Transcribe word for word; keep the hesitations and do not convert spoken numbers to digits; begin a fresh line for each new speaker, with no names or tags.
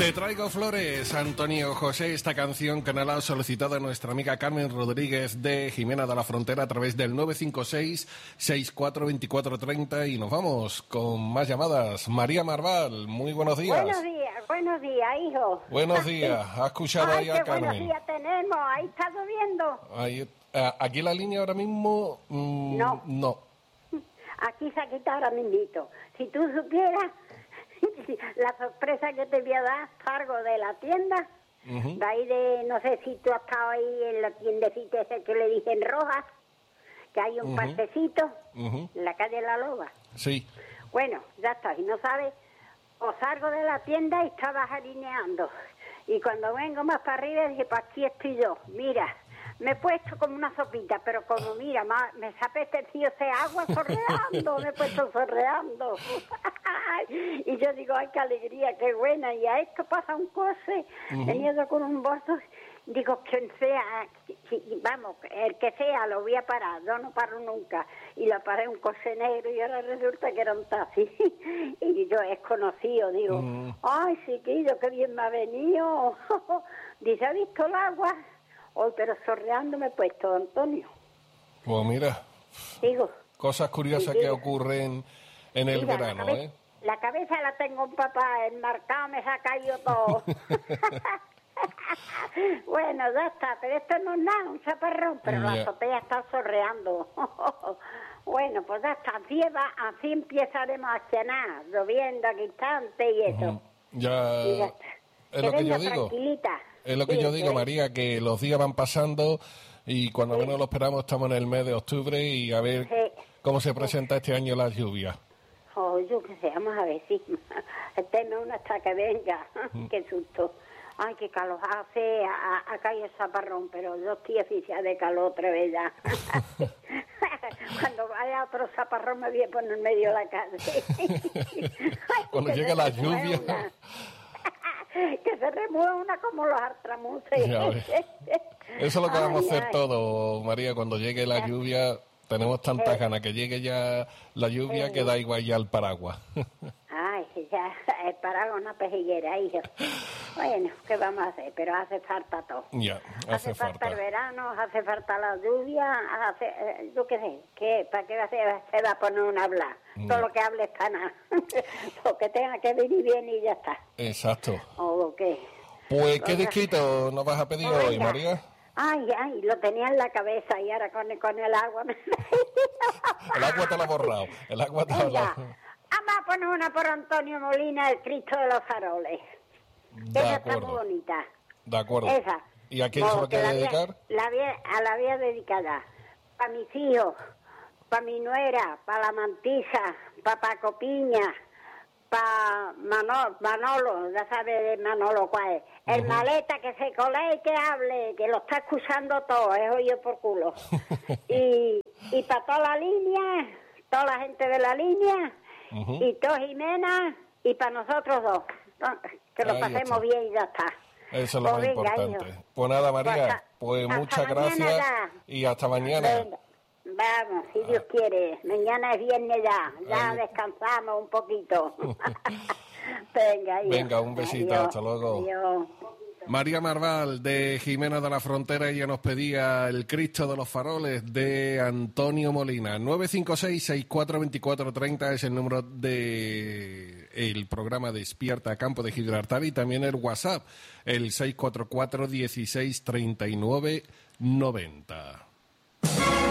Te traigo flores, Antonio José, esta canción que nos la ha solicitado nuestra amiga Carmen Rodríguez de Jimena de la Frontera a través del nueve cinco seis, seis cuatro dos cuatro tres cero y nos vamos con más llamadas. María Marval, muy buenos días.
Buenos días, buenos días, hijo.
Buenos días, ¿has escuchado
Ay,
ahí a
qué
Carmen?
buenos días tenemos, ahí está lloviendo.
Ahí, eh, aquí la línea ahora mismo, mmm,
No.
no.
Aquí se ha quitado ahora mismito. Si tú supieras la sorpresa que te voy a dar, salgo de la tienda, uh-huh. de ahí de, no sé si tú has estado ahí en la tiendecita ese que le dicen Rojas, que hay un uh-huh. parquecito, uh-huh. en la calle La Loba.
Sí.
Bueno, ya está, y no sabes, o salgo de la tienda y estaba jarineando, y cuando vengo más para arriba dije, pues aquí estoy yo, mira, me he puesto como una sopita, pero como mira, ma, me se ha apetecido ese agua sorreando, me he puesto sorreando. Y yo digo, ay, qué alegría, qué buena, y a esto pasa un coche, uh-huh. venido con un bolso, digo, quien sea, vamos, el que sea, lo voy a parar, yo no paro nunca, y lo paré un coche negro y ahora resulta que era un taxi, y yo es conocido, digo, uh-huh. ay, chiquillo, qué bien me ha venido. Dice, ¿ha visto el agua? Hoy, pero sorreando me he puesto, Antonio.
Pues mira,
digo,
cosas curiosas que ocurren en el
mira,
verano,
la cabeza,
¿eh?
La cabeza la tengo un papá, el marcado me se ha caído todo. Bueno, ya está, pero esto no es nada, un chaparrón, pero yeah. la azotea está sorreando. Bueno, pues ya está, así, va, así empezaremos a cenar, lloviendo a instante y eso.
Uh-huh. Ya,
y ya está.
es
que
lo que yo digo.
Tranquilita.
Es lo que
sí,
yo digo,
sí.
María, que los días van pasando y cuando
sí.
menos lo esperamos estamos en el mes de octubre y a ver sí. cómo se presenta este año la lluvia.
Oh, yo qué sé, vamos a ver si tenemos una hasta que venga. Mm. Qué susto. Ay, qué calor hace, ha, ha caído el zaparrón, pero yo estoy oficial de calor otra vez ya. Cuando vaya otro zaparrón me voy a poner en medio de la calle. Ay,
cuando llegue la lluvia...
Una. Que se remueva una como los artramuces.
Eso es lo que ay, vamos a hacer ay. todo, María, cuando llegue la lluvia. Tenemos tantas eh, ganas que llegue ya la lluvia eh, que da igual ya el paraguas.
Ay, ya, el paraguas una pejiguera, hijo. Bueno, ¿qué vamos a hacer? Pero hace falta todo.
Ya, hace,
hace falta.
falta
el verano, hace falta la lluvia, hace, eh, yo qué sé, ¿qué? ¿Para qué se, se va a poner una a hablar? Ya. Todo lo que hable está nada. Lo que tenga que venir bien y ya está.
Exacto.
¿O qué?
Pues, ¿qué disquito nos vas a pedir
oh,
hoy, María?
Ay, ay, lo tenía en la cabeza y ahora con, con el agua me...
El agua te lo ha borrado, el agua te lo ha borrado.
Vamos a poner una por Antonio Molina, el Cristo de los Faroles.
De
Esa
acuerdo.
está muy bonita.
De acuerdo.
Esa.
¿Y a quién se lo quiere dedicar?
La voy a la voy a dedicar para mis hijos, para mi nuera, para la Mantisa, para Paco Piña, para Manolo, Manolo, ya sabe de Manolo cuál es. El uh-huh. maleta que se cole y que hable, que lo está escuchando todo, es oído por culo. y y para toda la línea, toda la gente de la línea, uh-huh. y todo Jimena, y para nosotros dos. Que lo Ahí pasemos está. bien y ya está.
Eso es lo pues más venga, importante. Hijo. Pues nada, María, pues hasta muchas gracias ya. y hasta mañana.
Venga. Vamos, si Dios quiere. Mañana es viernes ya. Ya Ay. descansamos un poquito. Venga, hijo.
Venga, un besito.
Adiós.
Hasta luego.
Adiós.
María Marval, de Jimena de la Frontera, ella nos pedía el Cristo de los Faroles de Antonio Molina. nueve cinco seis, seis cuatro dos cuatro tres cero es el número de el programa Despierta Campo de Gibraltar y también el WhatsApp, el seis cuatro cuatro, dieciséis, treinta y nueve, noventa.